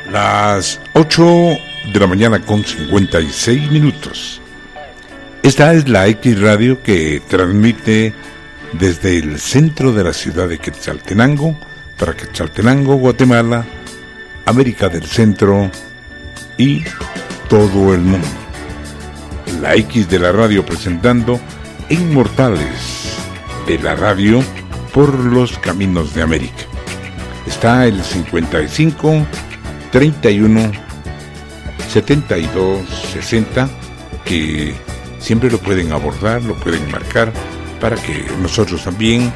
Las 8 de la mañana con 56 minutos. Esta es la X Radio que transmite desde el centro de la ciudad de Quetzaltenango para Quetzaltenango, Guatemala, América del Centro y todo el mundo. La X de la radio presentando Inmortales de la radio por los caminos de América. Está el 55 31 72 60 que siempre lo pueden abordar, lo pueden marcar para que nosotros también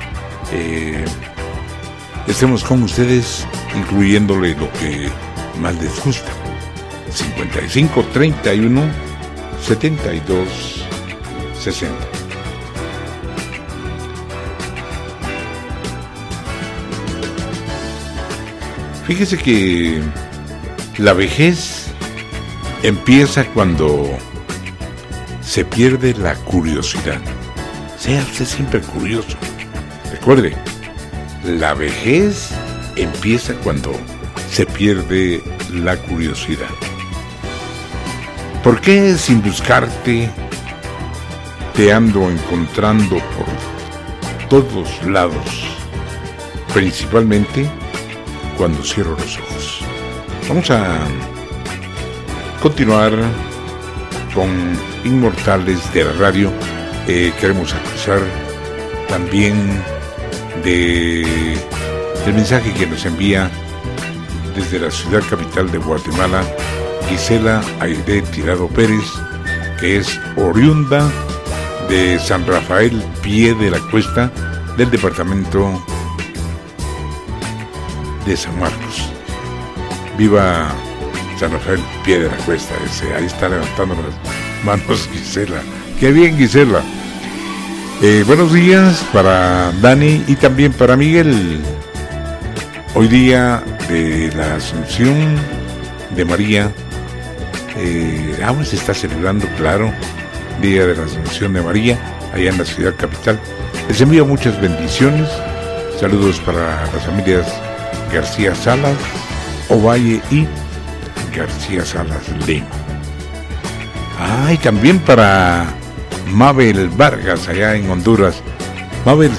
estemos con ustedes, incluyéndole lo que más les gusta. 55 31 72 60. Fíjese que la vejez empieza cuando se pierde la curiosidad. Sea usted siempre curioso. Recuerde, la vejez empieza cuando se pierde la curiosidad. ¿Por qué sin buscarte te ando encontrando por todos lados? Principalmente cuando cierro los ojos. Vamos a continuar con Inmortales de la radio. Queremos acusar también del mensaje que nos envía desde la ciudad capital de Guatemala Gisela Aide Tirado Pérez, que es oriunda de San Rafael Pie de la Cuesta del departamento de San Marcos. Viva San Rafael Pie de la Cuesta. Ahí está levantando las manos Gisela. ¡Qué bien, Gisela! Buenos días para Dani y también para Miguel. Hoy día de la Asunción de María. Se está celebrando, claro, Día de la Asunción de María, allá en la ciudad capital. Les envío muchas bendiciones. Saludos para las familias García Salas, Ovalle y García Salas Lima. Y también para Mabel Vargas allá en Honduras. Mabel,